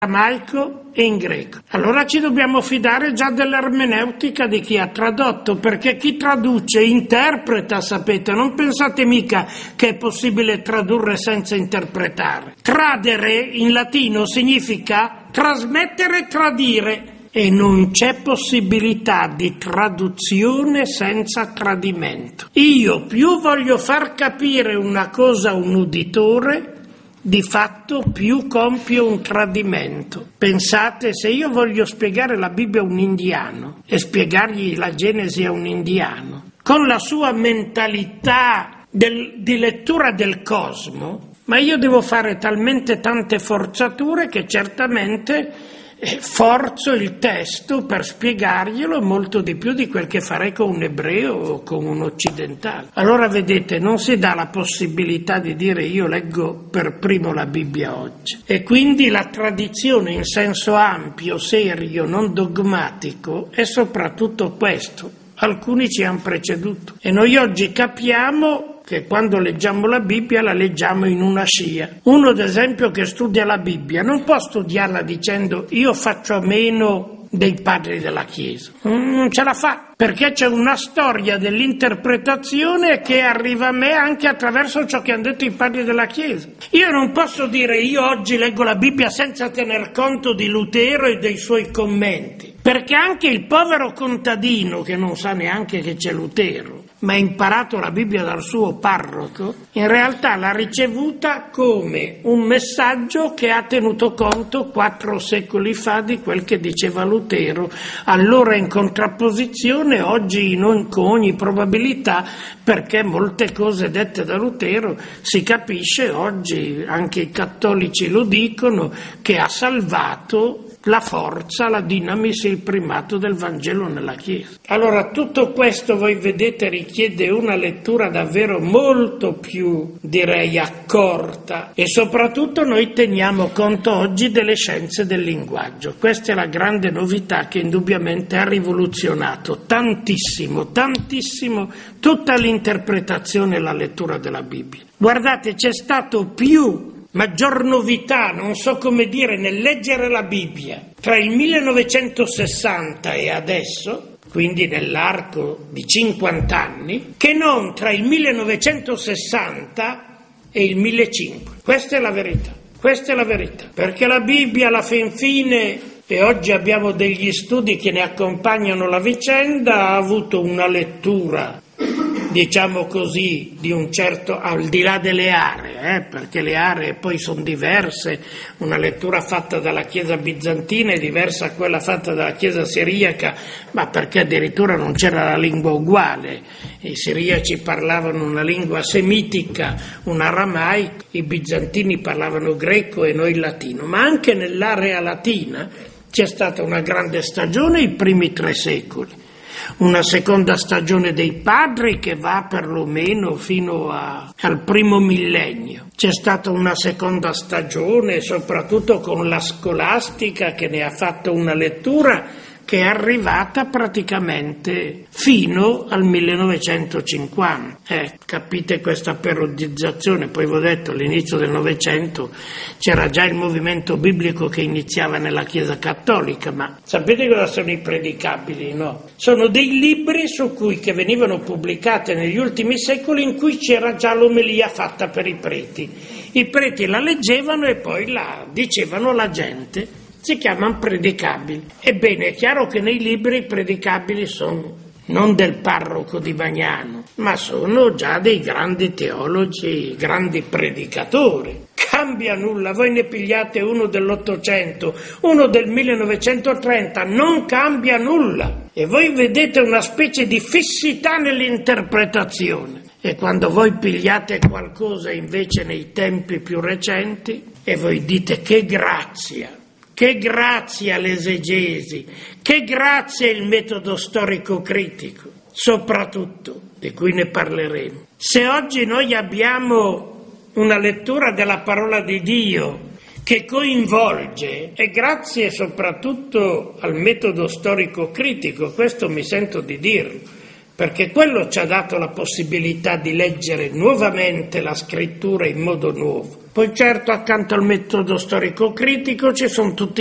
aramaico e in greco. Allora ci dobbiamo fidare già dell'ermeneutica di chi ha tradotto, perché chi traduce interpreta, sapete, non pensate mica che è possibile tradurre senza interpretare. Tradere in latino significa trasmettere, tradire, e non c'è possibilità di traduzione senza tradimento. Io più voglio far capire una cosa a un uditore, di fatto più compio un tradimento. Pensate, se io voglio spiegare la Bibbia a un indiano e spiegargli la Genesi a un indiano, con la sua mentalità di lettura del cosmo, ma io devo fare talmente tante forzature che certamente forzo il testo per spiegarglielo molto di più di quel che farei con un ebreo o con un occidentale. Allora vedete, non si dà la possibilità di dire io leggo per primo la Bibbia oggi, e quindi la tradizione in senso ampio, serio, non dogmatico è soprattutto questo. Alcuni ci hanno preceduto e noi oggi capiamo che quando leggiamo la Bibbia la leggiamo in una scia. Uno, ad esempio, che studia la Bibbia non può studiarla dicendo io faccio a meno dei padri della Chiesa. Non ce la fa, perché c'è una storia dell'interpretazione che arriva a me anche attraverso ciò che hanno detto i padri della Chiesa. Io non posso dire io oggi leggo la Bibbia senza tener conto di Lutero e dei suoi commenti, perché anche il povero contadino che non sa neanche che c'è Lutero, ma ha imparato la Bibbia dal suo parroco, in realtà l'ha ricevuta come un messaggio che ha tenuto conto 4 secoli fa di quel che diceva Lutero, allora in contrapposizione, oggi con ogni probabilità, perché molte cose dette da Lutero si capisce oggi, anche i cattolici lo dicono, che ha salvato la forza, la dinamis, il primato del Vangelo nella Chiesa. Allora tutto questo, voi vedete, richiede una lettura davvero molto più, direi, accorta, e soprattutto noi teniamo conto oggi delle scienze del linguaggio. Questa è la grande novità che indubbiamente ha rivoluzionato tantissimo tutta l'interpretazione e la lettura della Bibbia. Guardate, c'è stato maggior novità, non so come dire, nel leggere la Bibbia tra il 1960 e adesso, quindi nell'arco di 50 anni, che non tra il 1960 e il 1500. Questa è la verità, perché la Bibbia alla fin fine, e oggi abbiamo degli studi che ne accompagnano la vicenda, ha avuto una lettura, diciamo così, di un certo, al di là delle aree, perché le aree poi sono diverse, una lettura fatta dalla Chiesa bizantina è diversa da quella fatta dalla Chiesa siriaca, ma perché addirittura non c'era la lingua uguale, i siriaci parlavano una lingua semitica, un aramaico, i bizantini parlavano greco e noi latino, ma anche nell'area latina c'è stata una grande stagione i primi 3 secoli. Una seconda stagione dei padri che va perlomeno fino al primo millennio. C'è stata una seconda stagione soprattutto con la scolastica che ne ha fatto una lettura che è arrivata praticamente fino al 1950. Capite questa periodizzazione? Poi vi ho detto, all'inizio del Novecento c'era già il movimento biblico che iniziava nella Chiesa cattolica, ma sapete cosa sono i predicabili, no? Sono dei libri che venivano pubblicati negli ultimi secoli in cui c'era già l'omelia fatta per i preti. I preti la leggevano e poi la dicevano alla gente. Si chiamano predicabili. Ebbene, è chiaro che nei libri i predicabili sono non del parroco di Bagnano, ma sono già dei grandi teologi, grandi predicatori. Cambia nulla, voi ne pigliate uno dell'800, uno del 1930, non cambia nulla. E voi vedete una specie di fissità nell'interpretazione. E quando voi pigliate qualcosa invece nei tempi più recenti, e voi dite che grazia l'esegesi, che grazia il metodo storico-critico, soprattutto, di cui ne parleremo. Se oggi noi abbiamo una lettura della parola di Dio che coinvolge, e grazie soprattutto al metodo storico-critico, questo mi sento di dirlo, perché quello ci ha dato la possibilità di leggere nuovamente la scrittura in modo nuovo. Poi certo, accanto al metodo storico-critico ci sono tutti